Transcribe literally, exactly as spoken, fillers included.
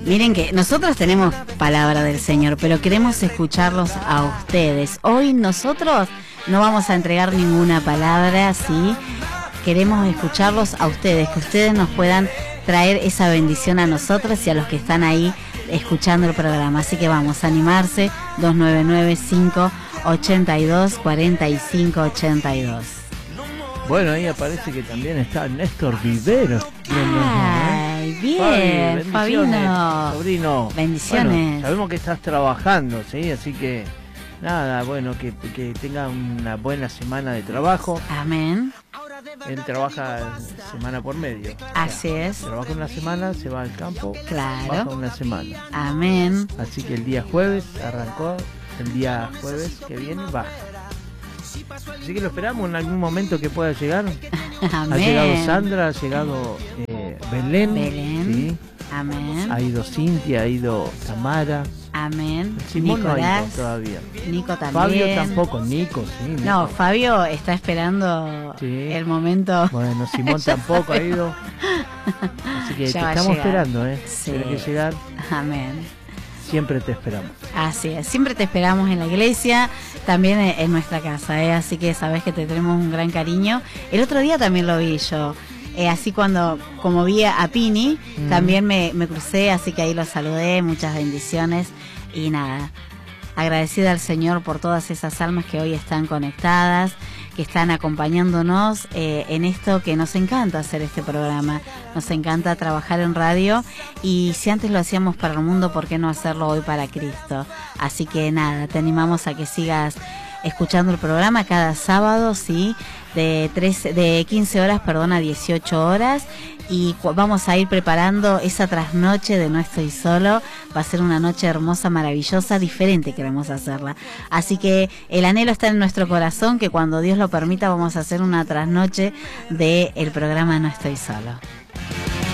Miren que nosotros tenemos palabra del Señor, pero queremos escucharlos a ustedes. Hoy nosotros no vamos a entregar ninguna palabra, ¿sí? Queremos escucharlos a ustedes, que ustedes nos puedan traer esa bendición a nosotros y a los que están ahí escuchando el programa. Así que vamos a animarse, dos nueve nueve, cinco ocho dos, cuatro cinco ocho dos. Bueno, ahí aparece que también está Néstor Vivero. Ay, bien, Fabi, Fabino. Sobrino. Bendiciones. Bueno, sabemos que estás trabajando, ¿sí? Así que, nada, bueno, que, que tenga una buena semana de trabajo. Amén. Él trabaja semana por medio. Así o sea, es. Trabaja una semana, se va al campo. Claro. Baja una semana. Amén. Así que el día jueves arrancó, el día jueves que viene baja. Así que lo esperamos en algún momento que pueda llegar. Amén. Ha llegado Sandra, ha llegado eh, Belén. Belén. ¿Sí? Amén. Ha ido Cintia, ha ido Tamara. Amén. Simón Nicolás, no ha ido todavía. Nico también. Fabio tampoco, Nico, sí. Nico. No, Fabio está esperando sí. el momento. Bueno, Simón tampoco ha ido. Así que Ya te va estamos esperando, ¿eh? Sí. Tienes que llegar. Amén. Siempre te esperamos. Así es, siempre te esperamos en la iglesia, también en nuestra casa, ¿eh? Así que sabes que te tenemos un gran cariño. El otro día también lo vi yo, eh, así cuando, como vi a Pini, mm. también me, me crucé, así que ahí lo saludé, muchas bendiciones y nada, agradecida al Señor por todas esas almas que hoy están conectadas, que están acompañándonos eh, en esto que nos encanta hacer este programa, nos encanta trabajar en radio y si antes lo hacíamos para el mundo, ¿por qué no hacerlo hoy para Cristo? Así que nada, te animamos a que sigas escuchando el programa cada sábado, sí, de trece, de quince horas, perdón, a dieciocho horas y vamos a ir preparando esa trasnoche de No Estoy Solo. Va a ser una noche hermosa, maravillosa, diferente queremos hacerla. Así que el anhelo está en nuestro corazón, que cuando Dios lo permita vamos a hacer una trasnoche del programa No Estoy Solo.